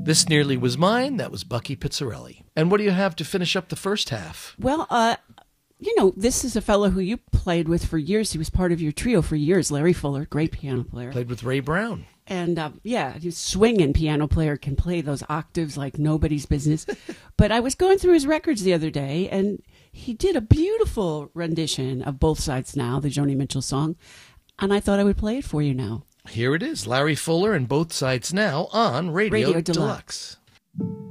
This Nearly Was Mine. That was Bucky Pizzarelli. And what do you have to finish up the first half? Well, this is a fellow who you played with for years. He was part of your trio for years, Larry Fuller, great piano player. Played with Ray Brown. And he's swinging piano player, can play those octaves like nobody's business. But I was going through his records the other day, and he did a beautiful rendition of Both Sides Now, the Joni Mitchell song. And I thought I would play it for you now. Here it is, Larry Fuller and Both Sides Now on Radio Deluxe.